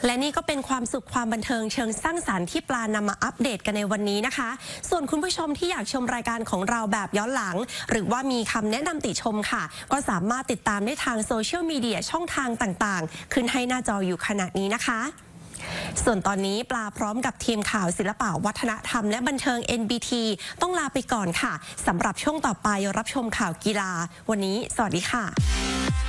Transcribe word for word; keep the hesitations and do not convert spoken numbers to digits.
และนี่ก็เป็นความสุขความบันเทิงเชิงสร้างสรรค์ที่ปลานำมาอัปเดตกันในวันนี้นะคะส่วนคุณผู้ชมที่อยากชมรายการของเราแบบย้อนหลังหรือว่ามีคำแนะนำติชมค่ะก็สามารถติดตามได้ทางโซเชียลมีเดียช่องทางต่างๆขึ้นให้หน้าจออยู่ขณะนี้นะคะส่วนตอนนี้ปลาพร้อมกับทีมข่าวศิลปะวัฒนธรรมและบันเทิง เอ็น บี ที ต้องลาไปก่อนค่ะสำหรับช่วงต่อไปรับชมข่าวกีฬาวันนี้สวัสดีค่ะ